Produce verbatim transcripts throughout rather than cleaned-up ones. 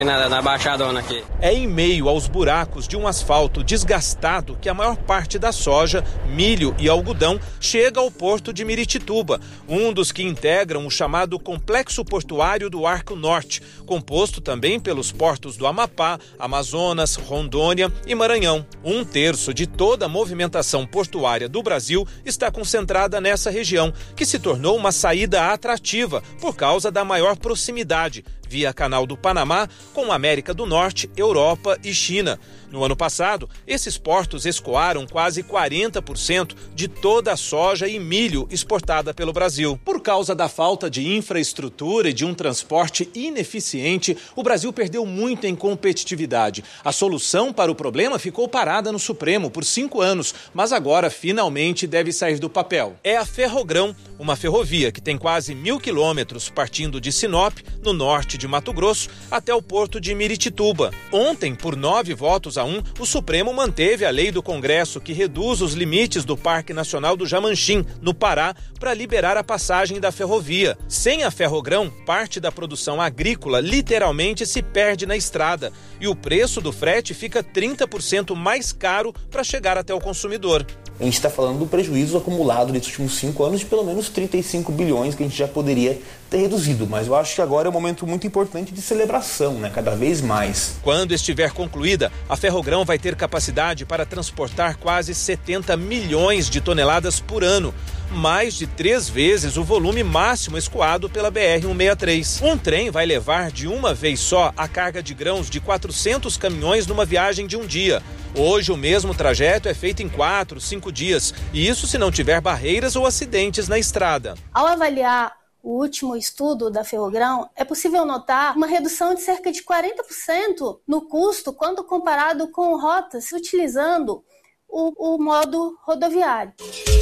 Na, na baixadona aqui. É em meio aos buracos de um asfalto desgastado que a maior parte da soja, milho e algodão chega ao porto de Miritituba, um dos que integram o chamado Complexo Portuário do Arco Norte, composto também pelos portos do Amapá, Amazonas, Rondônia e Maranhão. Um terço de toda a movimentação portuária do Brasil está concentrada nessa região, que se tornou uma saída atrativa por causa da maior proximidade via Canal do Panamá com a América do Norte, Europa e China. No ano passado, esses portos escoaram quase quarenta por cento de toda a soja e milho exportada pelo Brasil. Por causa da falta de infraestrutura e de um transporte ineficiente, o Brasil perdeu muito em competitividade. A solução para o problema ficou parada no Supremo por cinco anos, mas agora finalmente deve sair do papel. É a Ferrogrão, uma ferrovia que tem quase mil quilômetros partindo de Sinop, no norte de Mato Grosso, até o porto de Miritituba. Ontem, por nove votos a um, o Supremo manteve a lei do Congresso que reduz os limites do Parque Nacional do Jamanchim, no Pará, para liberar a passagem da ferrovia. Sem a Ferrogrão, parte da produção agrícola literalmente se perde na estrada e o preço do frete fica trinta por cento mais caro para chegar até o consumidor. A gente está falando do prejuízo acumulado nesses últimos cinco anos de pelo menos trinta e cinco bilhões que a gente já poderia ter reduzido. Mas eu acho que agora é um momento muito importante de celebração, né? Cada vez mais. Quando estiver concluída, a Ferrogrão vai ter capacidade para transportar quase setenta milhões de toneladas por ano. Mais de três vezes o volume máximo escoado pela B R cento e sessenta e três. Um trem vai levar de uma vez só a carga de grãos de quatrocentos caminhões numa viagem de um dia. Hoje o mesmo trajeto é feito em quatro, cinco dias, e isso se não tiver barreiras ou acidentes na estrada. Ao avaliar o último estudo da Ferrogrão, é possível notar uma redução de cerca de quarenta por cento no custo quando comparado com rotas utilizando o, o modo rodoviário.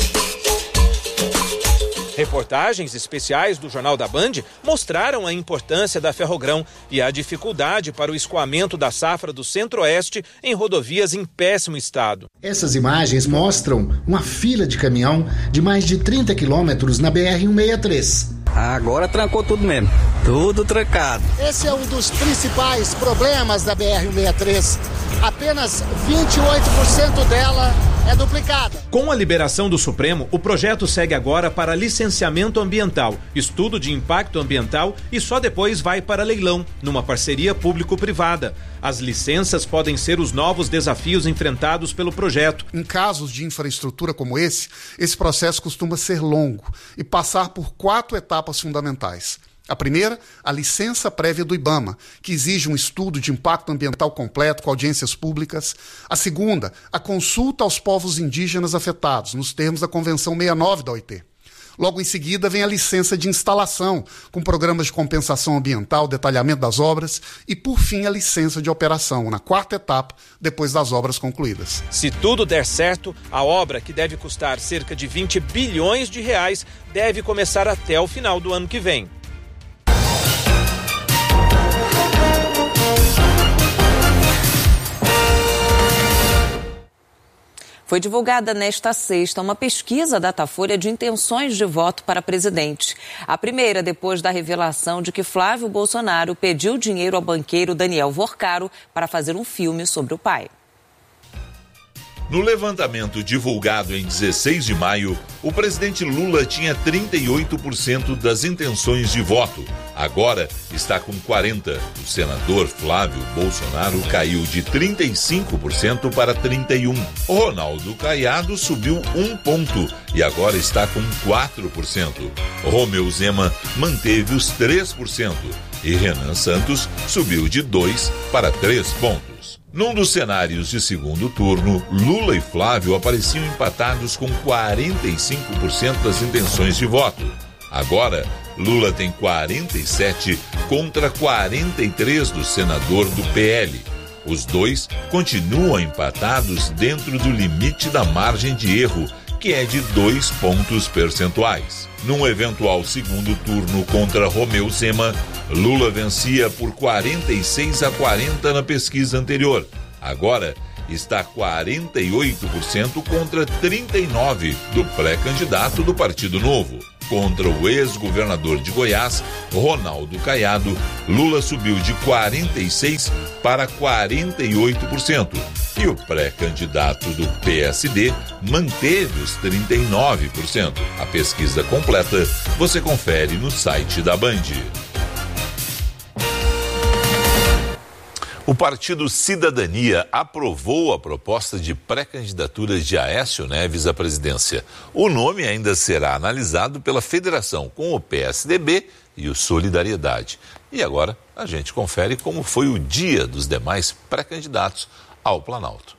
Reportagens especiais do Jornal da Band mostraram a importância da Ferrogrão e a dificuldade para o escoamento da safra do Centro-Oeste em rodovias em péssimo estado. Essas imagens mostram uma fila de caminhão de mais de trinta quilômetros na B R cento e sessenta e três. Agora trancou tudo mesmo, tudo trancado. Esse é um dos principais problemas da B R cento e sessenta e três. Apenas vinte e oito por cento dela é duplicada. Com a liberação do Supremo, o projeto segue agora para licenciamento ambiental, estudo de impacto ambiental e só depois vai para leilão, numa parceria público-privada. As licenças podem ser os novos desafios enfrentados pelo projeto. Em casos de infraestrutura como esse, esse processo costuma ser longo e passar por quatro etapas fundamentais. A primeira, a licença prévia do IBAMA, que exige um estudo de impacto ambiental completo com audiências públicas. A segunda, a consulta aos povos indígenas afetados, nos termos da Convenção sessenta e nove da O I T. Logo em seguida vem a licença de instalação, com programas de compensação ambiental, detalhamento das obras e, por fim, a licença de operação, na quarta etapa, depois das obras concluídas. Se tudo der certo, a obra, que deve custar cerca de vinte bilhões de reais, deve começar até o final do ano que vem. Foi divulgada nesta sexta uma pesquisa Datafolha de intenções de voto para presidente. A primeira, depois da revelação de que Flávio Bolsonaro pediu dinheiro ao banqueiro Daniel Vorcaro para fazer um filme sobre o pai. No levantamento divulgado em dezesseis de maio, o presidente Lula tinha trinta e oito por cento das intenções de voto. Agora está com quarenta por cento. O senador Flávio Bolsonaro caiu de trinta e cinco por cento para trinta e um por cento. Ronaldo Caiado subiu um ponto e agora está com quatro por cento. Romeu Zema manteve os três por cento e Renan Santos subiu de dois para três pontos. Num dos cenários de segundo turno, Lula e Flávio apareciam empatados com quarenta e cinco por cento das intenções de voto. Agora, Lula tem quarenta e sete por cento contra quarenta e três por cento do senador do P L. Os dois continuam empatados dentro do limite da margem de erro, que é de dois pontos percentuais. Num eventual segundo turno contra Romeu Zema, Lula vencia por quarenta e seis a quarenta na pesquisa anterior. Agora está quarenta e oito por cento contra trinta e nove por cento do pré-candidato do Partido Novo. contra o ex-governador de Goiás, Ronaldo Caiado, Lula subiu de quarenta e seis por cento para quarenta e oito por cento. E o pré-candidato do P S D manteve os trinta e nove por cento. A pesquisa completa você confere no site da Band. O Partido Cidadania aprovou a proposta de pré-candidatura de Aécio Neves à presidência. O nome ainda será analisado pela federação com o P S D B e o Solidariedade. E agora a gente confere como foi o dia dos demais pré-candidatos ao Planalto.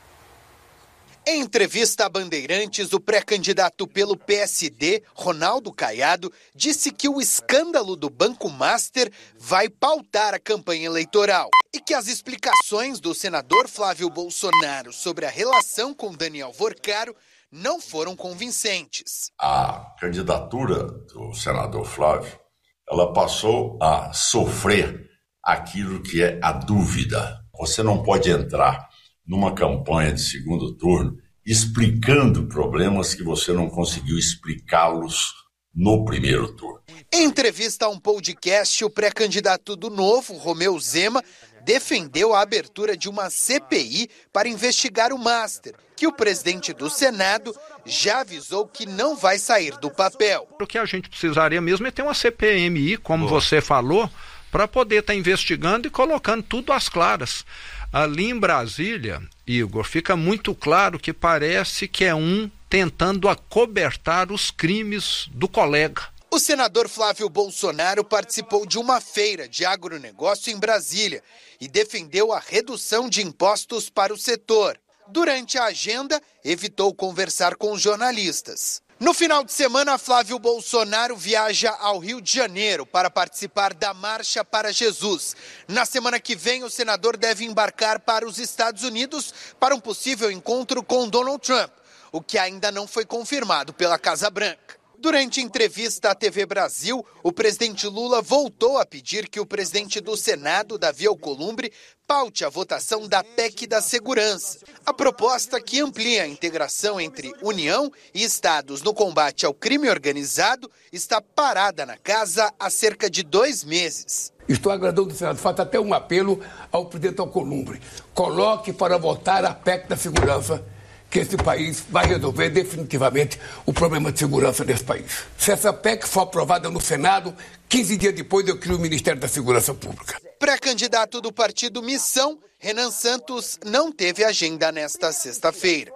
Em entrevista a Bandeirantes, o pré-candidato pelo P S D, Ronaldo Caiado, disse que o escândalo do Banco Master vai pautar a campanha eleitoral e que as explicações do senador Flávio Bolsonaro sobre a relação com Daniel Vorcaro não foram convincentes. A candidatura do senador Flávio, ela passou a sofrer aquilo que é a dúvida. Você não pode entrar numa campanha de segundo turno explicando problemas que você não conseguiu explicá-los no primeiro turno. Em entrevista a um podcast, o pré-candidato do Novo, Romeu Zema, defendeu a abertura de uma C P I para investigar o Master, que o presidente do Senado já avisou que não vai sair do papel. O que a gente precisaria mesmo é ter uma C P M I, como Boa. você falou, para poder estar tá investigando e colocando tudo às claras. Ali em Brasília, Igor, fica muito claro que parece que é um tentando acobertar os crimes do colega. O senador Flávio Bolsonaro participou de uma feira de agronegócio em Brasília e defendeu a redução de impostos para o setor. Durante a agenda, evitou conversar com os jornalistas. No final de semana, Flávio Bolsonaro viaja ao Rio de Janeiro para participar da Marcha para Jesus. Na semana que vem, o senador deve embarcar para os Estados Unidos para um possível encontro com Donald Trump, o que ainda não foi confirmado pela Casa Branca. Durante entrevista à T V Brasil, o presidente Lula voltou a pedir que o presidente do Senado, Davi Alcolumbre, paute a votação da P E C da Segurança. A proposta que amplia a integração entre União e Estados no combate ao crime organizado está parada na casa há cerca de dois meses. Estou agradando o Senado. Faço até um apelo ao presidente Alcolumbre. Coloque para votar a P E C da Segurança, que esse país vai resolver definitivamente o problema de segurança desse país. Se essa P E C for aprovada no Senado, quinze dias depois eu crio o Ministério da Segurança Pública. Pré-candidato do partido Missão, Renan Santos não teve agenda nesta sexta-feira.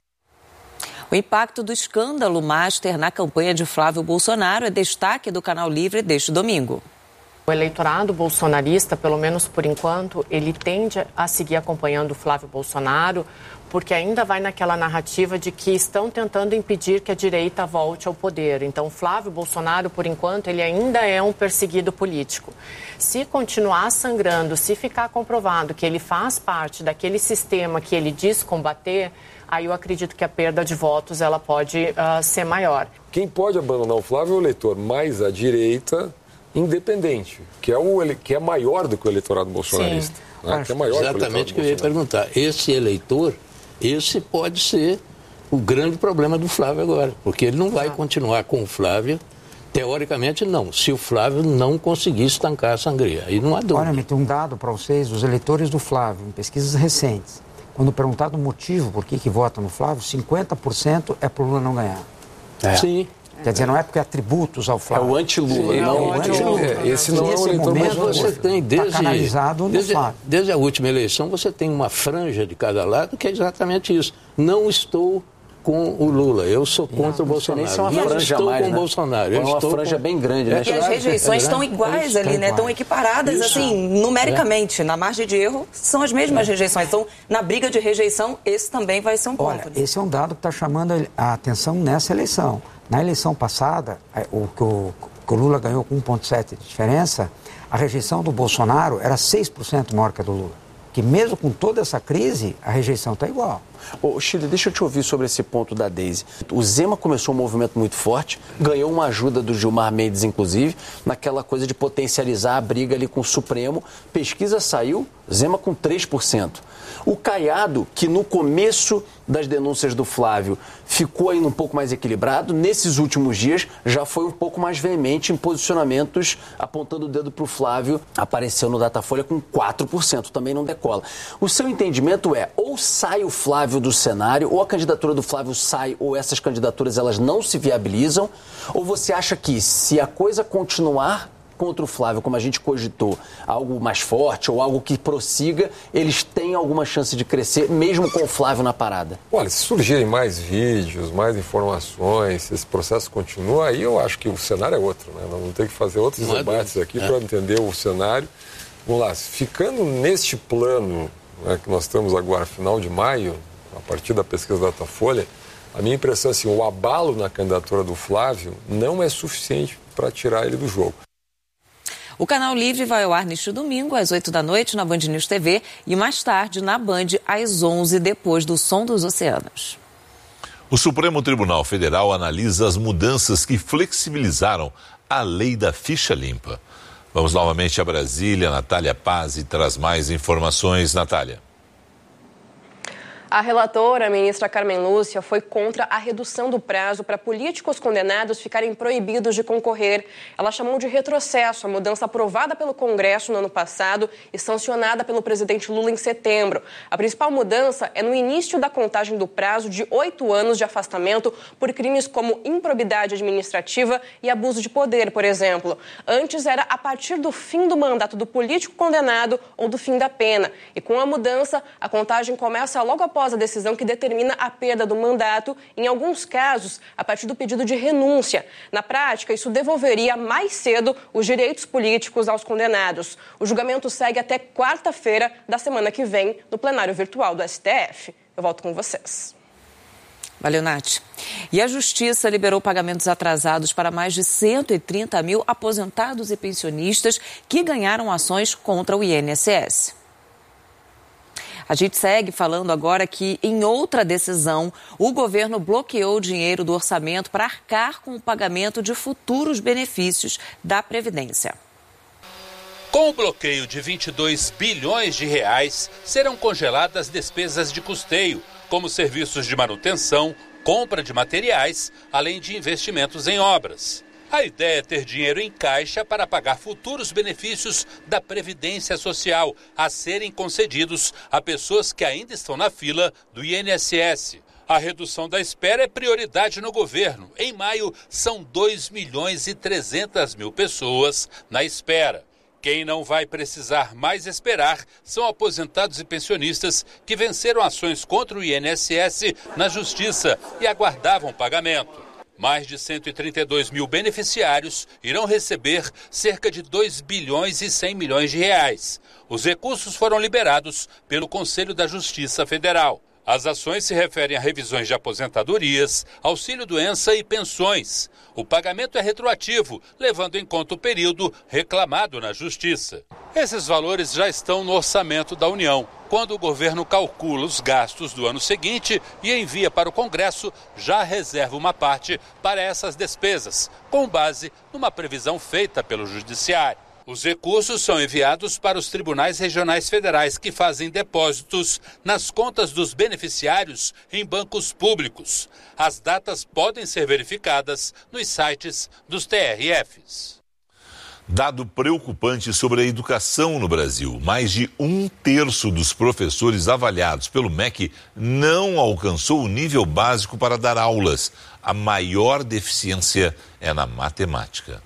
O impacto do escândalo Master na campanha de Flávio Bolsonaro é destaque do Canal Livre deste domingo. O eleitorado bolsonarista, pelo menos por enquanto, ele tende a seguir acompanhando o Flávio Bolsonaro, porque ainda vai naquela narrativa de que estão tentando impedir que a direita volte ao poder. Então, Flávio Bolsonaro, por enquanto, ele ainda é um perseguido político. Se continuar sangrando, se ficar comprovado que ele faz parte daquele sistema que ele diz combater, aí eu acredito que a perda de votos ela pode uh, ser maior. Quem pode abandonar o Flávio é o eleitor mais à direita, independente, que é, o, que é maior do que o eleitorado bolsonarista. Né? Que é maior exatamente o que eu ia perguntar. Esse eleitor, esse pode ser o grande problema do Flávio agora, porque ele não vai continuar com o Flávio, teoricamente não, se o Flávio não conseguir estancar a sangria, aí não há dúvida. Olha, me tem um dado para vocês, os eleitores do Flávio, em pesquisas recentes, quando perguntado o motivo por que, que votam no Flávio, cinquenta por cento é para o Lula não ganhar. É. Sim. Quer dizer, não é porque é atributos ao Flávio. É o anti-Lula. Sim, não é o anti-Lula. É, esse não nesse é o momento, você tem desde, tá canalizado no desde, Flávio. desde a última eleição, você tem uma franja de cada lado que é exatamente isso. Não estou com o Lula, eu sou contra não, o Bolsonaro. Não, não franja estou mais, com o né? Bolsonaro. É eu uma estou franja com... bem grande, né? E as rejeições estão iguais é ali, né? Estão equiparadas, isso. assim, numericamente. É. Na margem de erro, são as mesmas é. rejeições. Então, na briga de rejeição, esse também vai ser um ponto. Olha, esse é um dado que está chamando a atenção nessa eleição. Na eleição passada, o que o, que o Lula ganhou com um vírgula sete de diferença, a rejeição do Bolsonaro era seis por cento maior que a do Lula. Que mesmo com toda essa crise, a rejeição está igual. Ô, Chile, deixa eu te ouvir sobre esse ponto da Deise. O Zema começou um movimento muito forte, ganhou uma ajuda do Gilmar Mendes, inclusive, naquela coisa de potencializar a briga ali com o Supremo. Pesquisa saiu, Zema com três por cento. O Caiado, que no começo das denúncias do Flávio ficou ainda um pouco mais equilibrado, nesses últimos dias já foi um pouco mais veemente em posicionamentos apontando o dedo para o Flávio, apareceu no Datafolha com quatro por cento, também não decola. O seu entendimento é, ou sai o Flávio do cenário, ou a candidatura do Flávio sai, ou essas candidaturas elas não se viabilizam, ou você acha que se a coisa continuar contra o Flávio, como a gente cogitou, algo mais forte ou algo que prossiga, eles têm alguma chance de crescer, mesmo com o Flávio na parada? Olha, se surgirem mais vídeos, mais informações, se esse processo continua, aí eu acho que o cenário é outro, né? Nós vamos ter que fazer outros debates aqui é. para entender o cenário. Vamos lá, ficando neste plano, né, que nós estamos agora, final de maio, a partir da pesquisa Datafolha, a minha impressão é assim, o abalo na candidatura do Flávio não é suficiente para tirar ele do jogo. O Canal Livre vai ao ar neste domingo, às oito da noite, na Band News T V e mais tarde na Band, às onze, depois do Som dos Oceanos. O Supremo Tribunal Federal analisa as mudanças que flexibilizaram a lei da ficha limpa. Vamos novamente a Brasília. Natália Pazzi traz mais informações. Natália. A relatora, a ministra Carmen Lúcia, foi contra a redução do prazo para políticos condenados ficarem proibidos de concorrer. Ela chamou de retrocesso a mudança aprovada pelo Congresso no ano passado e sancionada pelo presidente Lula em setembro. A principal mudança é no início da contagem do prazo de oito anos de afastamento por crimes como improbidade administrativa e abuso de poder, por exemplo. Antes era a partir do fim do mandato do político condenado ou do fim da pena. E com a mudança, a contagem começa logo após após a decisão que determina a perda do mandato, em alguns casos, a partir do pedido de renúncia. Na prática, isso devolveria mais cedo os direitos políticos aos condenados. O julgamento segue até quarta-feira da semana que vem, no plenário virtual do S T F. Eu volto com vocês. Valeu, Nath. E a Justiça liberou pagamentos atrasados para mais de cento e trinta mil aposentados e pensionistas que ganharam ações contra o I N S S. A gente segue falando agora que, em outra decisão, o governo bloqueou o dinheiro do orçamento para arcar com o pagamento de futuros benefícios da Previdência. Com o bloqueio de vinte e dois bilhões de reais, serão congeladas despesas de custeio, como serviços de manutenção, compra de materiais, além de investimentos em obras. A ideia é ter dinheiro em caixa para pagar futuros benefícios da Previdência Social a serem concedidos a pessoas que ainda estão na fila do I N S S. A redução da espera é prioridade no governo. Em maio, são dois milhões e trezentas mil pessoas na espera. Quem não vai precisar mais esperar são aposentados e pensionistas que venceram ações contra o I N S S na Justiça e aguardavam pagamento. Mais de cento e trinta e dois mil beneficiários irão receber cerca de dois bilhões e cem milhões de reais. Os recursos foram liberados pelo Conselho da Justiça Federal. As ações se referem a revisões de aposentadorias, auxílio-doença e pensões. O pagamento é retroativo, levando em conta o período reclamado na Justiça. Esses valores já estão no orçamento da União, quando o governo calcula os gastos do ano seguinte e envia para o Congresso, já reserva uma parte para essas despesas, com base numa previsão feita pelo Judiciário. Os recursos são enviados para os tribunais regionais federais que fazem depósitos nas contas dos beneficiários em bancos públicos. As datas podem ser verificadas nos sites dos T R Fs. Dado preocupante sobre a educação no Brasil. Mais de um terço dos professores avaliados pelo M E C não alcançou o nível básico para dar aulas. A maior deficiência é na matemática.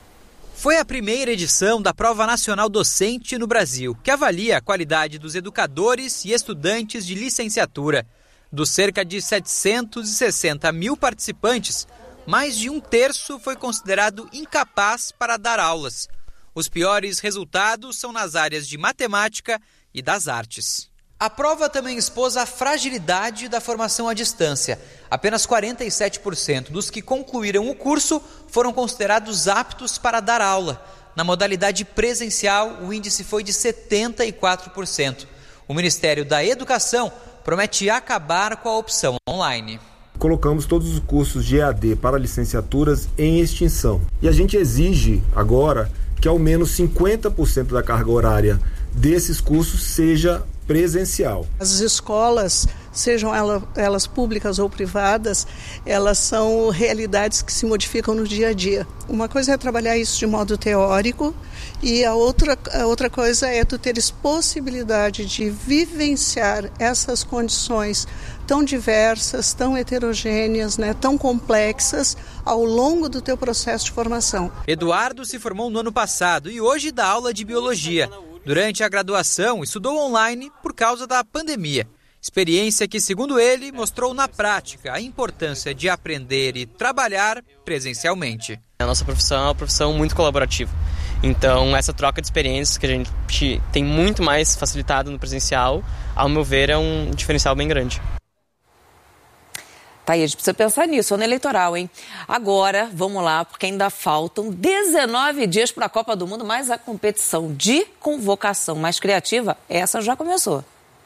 Foi a primeira edição da Prova Nacional Docente no Brasil, que avalia a qualidade dos educadores e estudantes de licenciatura. Dos cerca de setecentos e sessenta mil participantes, mais de um terço foi considerado incapaz para dar aulas. Os piores resultados são nas áreas de matemática e das artes. A prova também expôs a fragilidade da formação à distância. Apenas quarenta e sete por cento dos que concluíram o curso foram considerados aptos para dar aula. Na modalidade presencial, o índice foi de setenta e quatro por cento. O Ministério da Educação promete acabar com a opção online. Colocamos todos os cursos de E A D para licenciaturas em extinção. E a gente exige agora que ao menos cinquenta por cento da carga horária desses cursos seja presencial. As escolas, sejam elas, elas públicas ou privadas, elas são realidades que se modificam no dia a dia. Uma coisa é trabalhar isso de modo teórico e a outra, a outra coisa é tu teres possibilidade de vivenciar essas condições tão diversas, tão heterogêneas, né, tão complexas ao longo do teu processo de formação. Eduardo se formou no ano passado e hoje dá aula de biologia. Durante a graduação, estudou online por causa da pandemia. Experiência que, segundo ele, mostrou na prática a importância de aprender e trabalhar presencialmente. A nossa profissão é uma profissão muito colaborativa. Então, essa troca de experiências que a gente tem muito mais facilitado no presencial, ao meu ver, é um diferencial bem grande. Tá aí, a gente precisa pensar nisso, ano eleitoral, hein? Agora, vamos lá, porque ainda faltam dezenove dias para a Copa do Mundo, mas a competição de convocação mais criativa, essa já começou.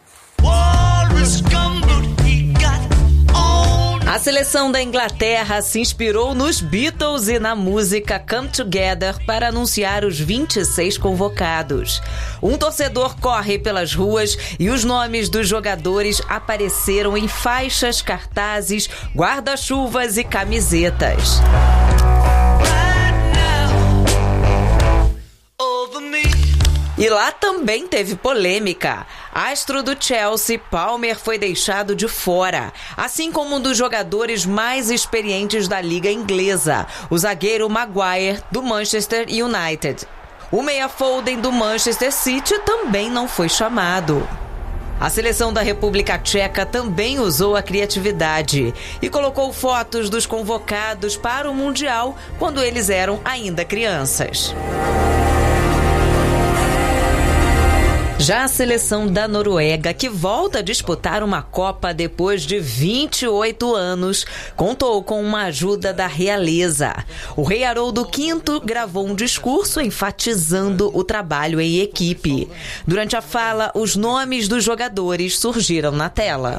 A seleção da Inglaterra se inspirou nos Beatles e na música Come Together para anunciar os vinte e seis convocados. Um torcedor corre pelas ruas e os nomes dos jogadores apareceram em faixas, cartazes, guarda-chuvas e camisetas. E lá também teve polêmica. Astro do Chelsea, Palmer foi deixado de fora, assim como um dos jogadores mais experientes da liga inglesa, o zagueiro Maguire, do Manchester United. O meia Foden, do Manchester City, também não foi chamado. A seleção da República Tcheca também usou a criatividade e colocou fotos dos convocados para o Mundial quando eles eram ainda crianças. Já a seleção da Noruega, que volta a disputar uma Copa depois de vinte e oito anos, contou com uma ajuda da realeza. O rei Haroldo quinto gravou um discurso enfatizando o trabalho em equipe. Durante a fala, os nomes dos jogadores surgiram na tela.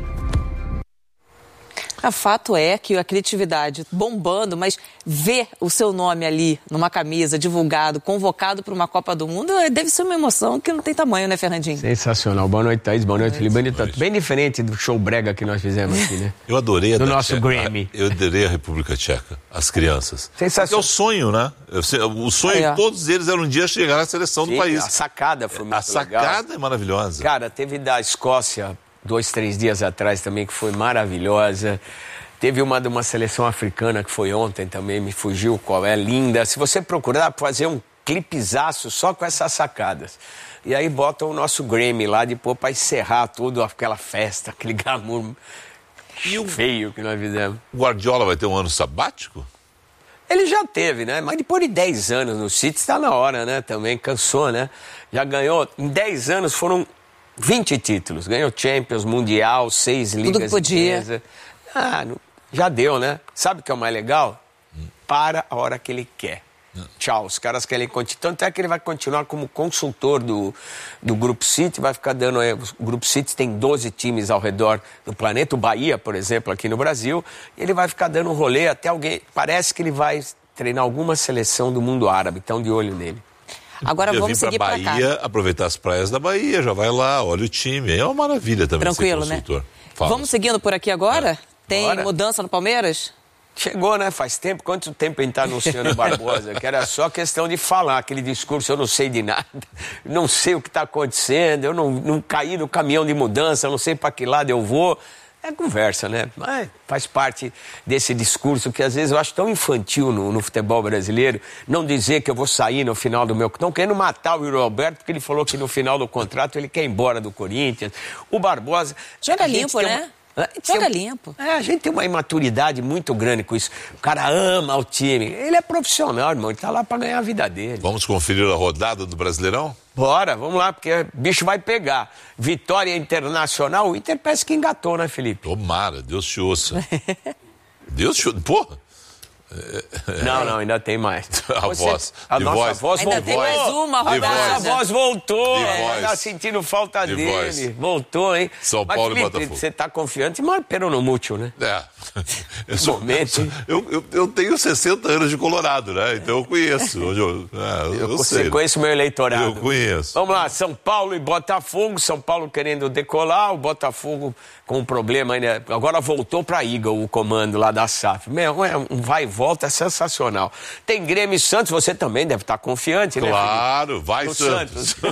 O fato é que a criatividade bombando, mas ver o seu nome ali numa camisa, divulgado, convocado para uma Copa do Mundo, deve ser uma emoção que não tem tamanho, né, Fernandinho? Sensacional. Boa noite, Thaís. Boa noite, Felipe. Bem diferente do show brega que nós fizemos aqui, né? Eu adorei a do da nosso Tcheca. Grammy. Eu adorei a República Tcheca, as crianças. Sensacional. Porque é o sonho, né? O sonho É. de todos eles era um dia chegar na seleção Sim, do país. A sacada foi muito A sacada legal. é maravilhosa. Cara, teve da Escócia dois, três dias atrás também, que foi maravilhosa. Teve uma de uma seleção africana que foi ontem também, me fugiu qual é, linda. Se você procurar, fazer um clipezaço só com essas sacadas. E aí botam o nosso Grammy lá depois para encerrar tudo, aquela festa, aquele glamour e o feio que nós fizemos. O Guardiola vai ter um ano sabático? Ele já teve, né? Mas depois de dez anos no City, está na hora, né? Também cansou, né? Já ganhou, em dez anos foram vinte títulos. Ganhou Champions, Mundial, seis ligas. Tudo que podia. Inglesa. Ah, não, já deu, né? Sabe o que é o mais legal? Para a hora que ele quer. Tchau, os caras querem continuar. Tanto é que ele vai continuar como consultor do, do Grupo City, vai ficar dando... O Grupo City tem doze times ao redor do planeta, o Bahia, por exemplo, aqui no Brasil, e ele vai ficar dando um rolê até alguém... Parece que ele vai treinar alguma seleção do mundo árabe, então de olho nele. Agora Eu vamos vim seguir pra para cá. Bahia, aproveitar as praias da Bahia, já vai lá, olha o time. É uma maravilha também Tranquilo, ser né? consultor. Fala. Vamos seguindo por aqui agora? É. Tem Bora. mudança no Palmeiras? Chegou, né? Faz tempo. Quanto tempo a gente está anunciando o Barbosa? Que era só questão de falar aquele discurso, eu não sei de nada, não sei o que está acontecendo, eu não, não caí no caminhão de mudança, eu não sei para que lado eu vou. É conversa, né? Mas faz parte desse discurso que às vezes eu acho tão infantil no, no futebol brasileiro, não dizer que eu vou sair no final do meu... Estão querendo matar o Yuri Alberto porque ele falou que no final do contrato ele quer ir embora do Corinthians. O Barbosa... Joga limpo, né? Uma... Joga tem... limpo. É, a gente tem uma imaturidade muito grande com isso. O cara ama o time. Ele é profissional, irmão. Ele tá lá para ganhar a vida dele. Vamos conferir a rodada do Brasileirão? Bora, vamos lá, porque o bicho vai pegar. Vitória Internacional, o Inter parece que engatou, né, Felipe? Tomara, Deus te ouça. Deus te ouça. Porra! Não, não, ainda tem mais. A Você, voz. A de nossa voz, voz ainda voltou. Tem mais uma rodada. A nossa voz voltou. De voz. Tá sentindo falta De dele. voz. Voltou, hein? São Mas, Paulo Felipe, e Botafogo. Você tá confiante, mas peronomútil, né? É. Eu, sou, Momento. eu, eu, eu tenho sessenta anos de Colorado, né? Então eu conheço. Eu, eu, eu, eu Você sei. conhece o meu eleitorado. Eu conheço. Vamos lá, São Paulo e Botafogo. São Paulo querendo decolar, o Botafogo com um problema ainda. Agora voltou para Eagle o comando lá da S A F. Meu, é um vai e volta sensacional. Tem Grêmio e Santos, você também deve estar confiante, né? Claro, vai no Santos. Santos.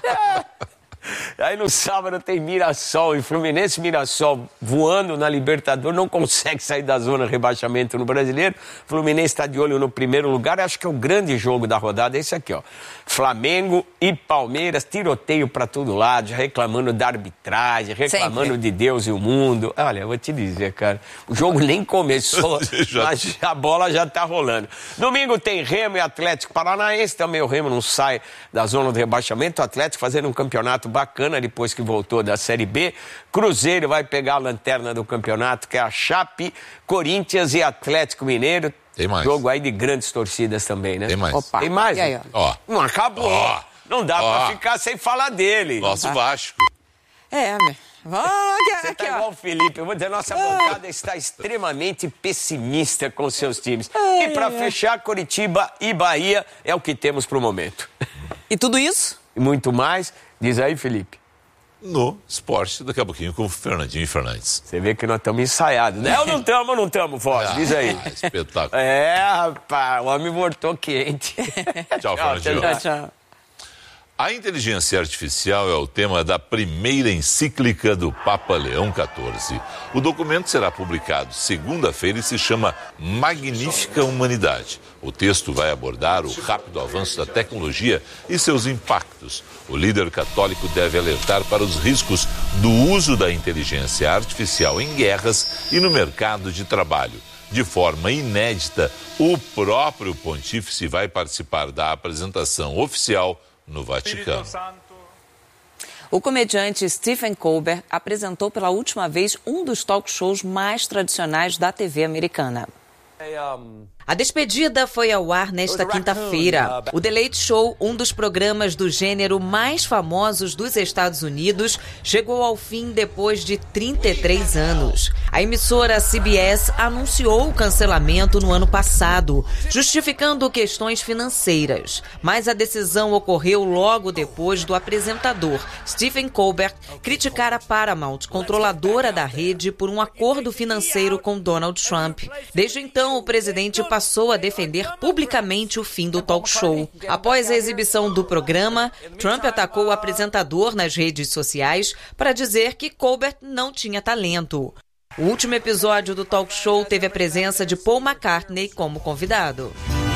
Aí no sábado tem Mirassol e Fluminense. Mirassol voando na Libertadores, não consegue sair da zona de rebaixamento no Brasileiro. Fluminense está de olho no primeiro lugar. Acho que é o grande jogo da rodada, é esse aqui, ó. Flamengo e Palmeiras, tiroteio para todo lado, reclamando da arbitragem, reclamando Sempre. de Deus e o mundo. Olha, eu vou te dizer, cara, o jogo nem começou, mas a bola já tá rolando. Domingo tem Remo e Atlético Paranaense, também o Remo não sai da zona de rebaixamento, o Atlético fazendo um campeonato bacana depois que voltou da Série B. Cruzeiro vai pegar a lanterna do campeonato, que é a Chape, Corinthians e Atlético Mineiro. Tem mais. Jogo aí de grandes torcidas também, né? Tem mais. Opa. Tem mais? E aí, ó? Não acabou. Ó. Não dá Ó. pra ficar sem falar dele. Nosso Ah. Vasco. É, meu. Vamos, Você aqui, tá ó. igual o Felipe. Eu vou dizer, nossa bancada está extremamente pessimista com seus times. E pra fechar, Coritiba e Bahia é o que temos pro momento. E tudo isso? E muito mais. Diz aí, Felipe. No esporte, daqui a pouquinho com o Fernandinho e Fernandes. Você vê que nós estamos ensaiados, né? Ou não estamos ou não estamos, Voz? Diz aí. Ah, espetáculo. É, rapaz, o homem voltou quente. Tchau, Fernandinho. Tchau, tchau. A inteligência artificial é o tema da primeira encíclica do Papa Leão quatorze. O documento será publicado segunda-feira e se chama Magnífica Humanidade. O texto vai abordar o rápido avanço da tecnologia e seus impactos. O líder católico deve alertar para os riscos do uso da inteligência artificial em guerras e no mercado de trabalho. De forma inédita, o próprio pontífice vai participar da apresentação oficial no Vaticano. O comediante Stephen Colbert apresentou pela última vez um dos talk shows mais tradicionais da T V americana. A despedida foi ao ar nesta quinta-feira. O The Late Show, um dos programas do gênero mais famosos dos Estados Unidos, chegou ao fim depois de trinta e três anos. A emissora C B S anunciou o cancelamento no ano passado, justificando questões financeiras. Mas a decisão ocorreu logo depois do apresentador Stephen Colbert criticar a Paramount, controladora da rede, por um acordo financeiro com Donald Trump. Desde então, o presidente passou a defender publicamente o fim do talk show. Após a exibição do programa, Trump atacou o apresentador nas redes sociais para dizer que Colbert não tinha talento. O último episódio do talk show teve a presença de Paul McCartney como convidado.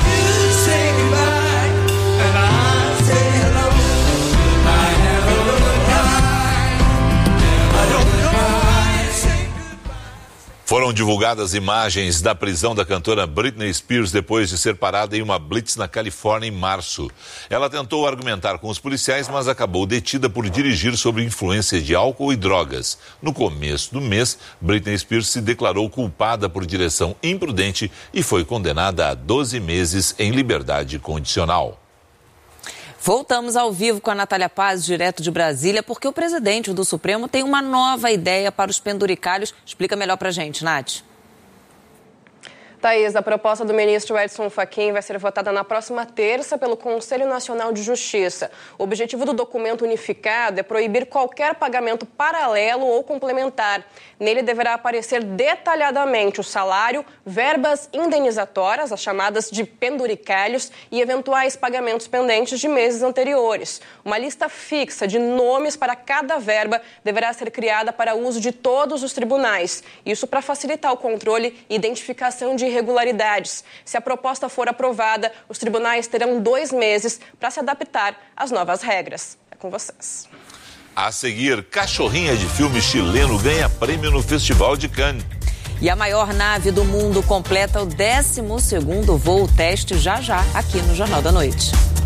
Foram divulgadas imagens da prisão da cantora Britney Spears depois de ser parada em uma blitz na Califórnia em março. Ela tentou argumentar com os policiais, mas acabou detida por dirigir sob influência de álcool e drogas. No começo do mês, Britney Spears se declarou culpada por direção imprudente e foi condenada a doze meses em liberdade condicional. Voltamos ao vivo com a Natália Paz, direto de Brasília, porque o presidente do Supremo tem uma nova ideia para os penduricalhos. Explica melhor pra gente, Nath. Thaís, a proposta do ministro Edson Fachin vai ser votada na próxima terça pelo Conselho Nacional de Justiça. O objetivo do documento unificado é proibir qualquer pagamento paralelo ou complementar. Nele deverá aparecer detalhadamente o salário, verbas indenizatórias, as chamadas de penduricalhos, e eventuais pagamentos pendentes de meses anteriores. Uma lista fixa de nomes para cada verba deverá ser criada para uso de todos os tribunais. Isso para facilitar o controle e identificação de irregularidades. Se a proposta for aprovada, os tribunais terão dois meses para se adaptar às novas regras. É com vocês. A seguir, cachorrinha de filme chileno ganha prêmio no Festival de Cannes. E a maior nave do mundo completa o décimo segundo voo teste já já aqui no Jornal da Noite.